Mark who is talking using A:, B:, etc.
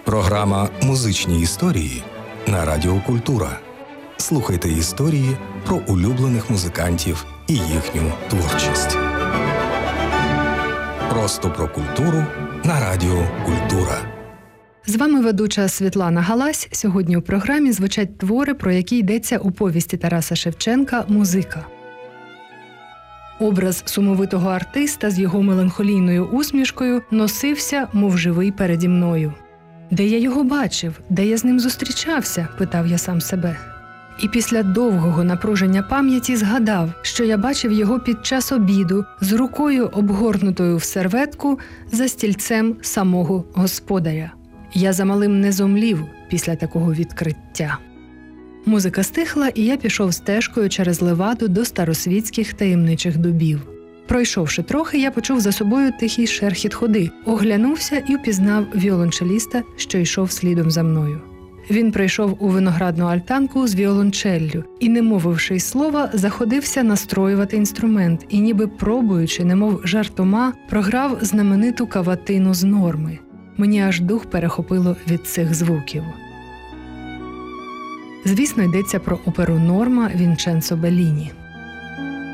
A: Програма «Музичні історії» на Радіо Культура. Слухайте історії про улюблених музикантів і їхню творчість. Просто про культуру на Радіо Культура.
B: З вами ведуча Світлана Галась. Сьогодні у програмі звучать твори, про які йдеться у повісті Тараса Шевченка «Музика». Образ сумовитого артиста з його меланхолійною усмішкою носився, мов живий переді мною. «Де я його бачив? Де я з ним зустрічався?» – питав я сам себе. І після довгого напруження пам'яті згадав, що я бачив його під час обіду з рукою, обгорнутою в серветку, за стільцем самого господаря. Я замалим не зомлів після такого відкриття. Музика стихла, і я пішов стежкою через Леваду до старосвітських таємничих дубів. Пройшовши трохи, я почув за собою тихий шерхіт ходи, оглянувся і впізнав віолончеліста, що йшов слідом за мною. Він прийшов у виноградну альтанку з віолончеллю і, не мовивши й слова, заходився настроювати інструмент і, ніби пробуючи, немов жартома, програв знамениту каватину з норми. Мені аж дух перехопило від цих звуків. Звісно, йдеться про оперу «Норма» Вінченцо Белліні.